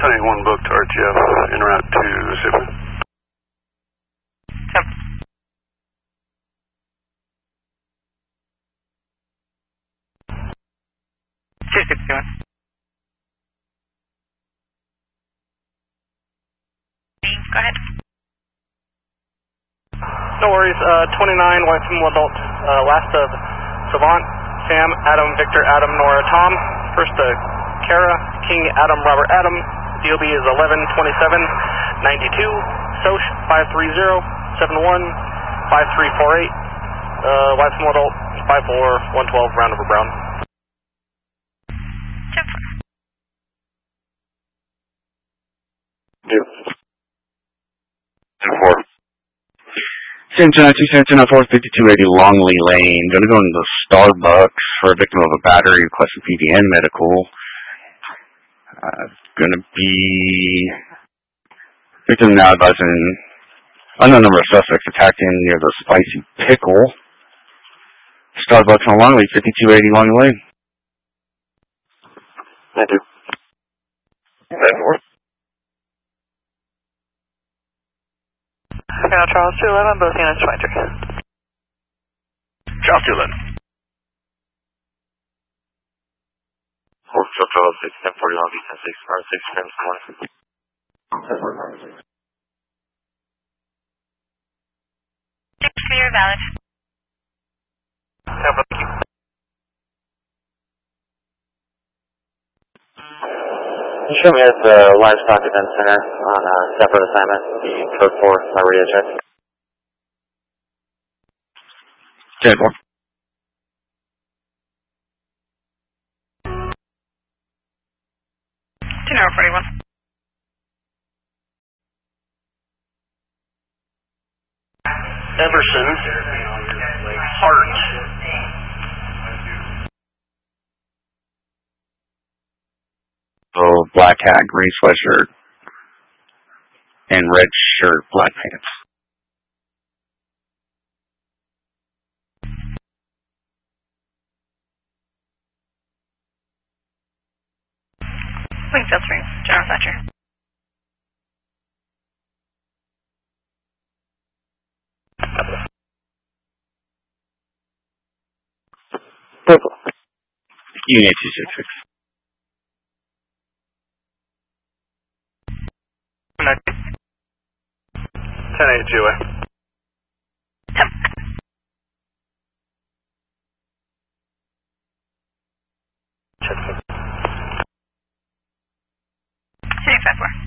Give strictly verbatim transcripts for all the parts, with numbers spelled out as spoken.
ten eighty-one booked R T F en route to Safely. Yep. two sixty-one. Go ahead. No worries. Uh, twenty-nine, white female adult, uh, last of Savant, Sam, Adam, Victor, Adam, Nora, Tom. First to Kara, King, Adam, Robert, Adam. D O B is eleven twenty-seven ninety-two. Soch, five three zero seven one five three four eight. Uh, white female adult, five four one twelve, round over Brown. four. Santana two Santana four fifty-two eighty Longley Lane. Gonna go into Starbucks for a victim of a battery requesting P D N medical. Uh, gonna be victim now advising unknown number of suspects attacking near the Spicy Pickle. Starbucks on Longley, fifty-two eighty Longley Lane. Thank you. four. Colonel Charles two eleven, both units twenty-three. Charles two eleven. Four Charles six ten forty one, ten six, R six grams one. Six clear, valid. Show me at the Livestock Event Center on a separate assignment, the code four Maria check. ten four. two zero forty-one. Everson, Hart. Oh, black hat, green sweatshirt, and red shirt, black pants. Wingfield Springs, General Thatcher. Purple. Unit two six six. ten eight G-Way. Yep. Check six. City five four.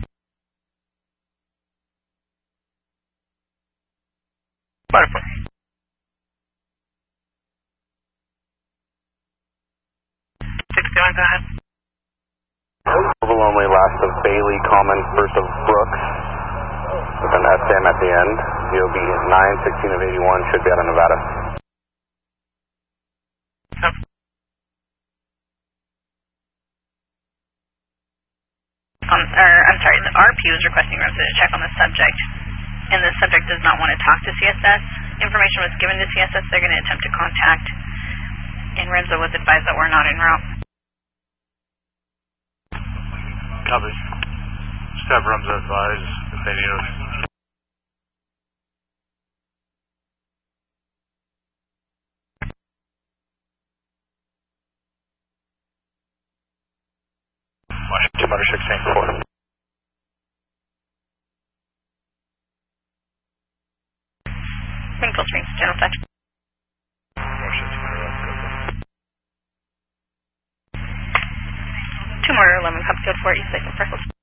Butterfly. sixty-one, go ahead. Overwhelmingly last of Bailey, Common, first of Brooks. With an S M at the end. D O B nine sixteen of eighty-one, should be out of Nevada. Yep. Um, or, I'm sorry, the R P was requesting Remso to check on the subject, and the subject does not want to talk to C S S. Information was given to C S S, they're going to attempt to contact, and Remso was advised that we're not en route. Copy. Just have Remso advise if they need us. Washington Motor sixteen four. Wingfield Springs, General Thatcher. Two more eleven, Copfield four, East Lake, Freckles.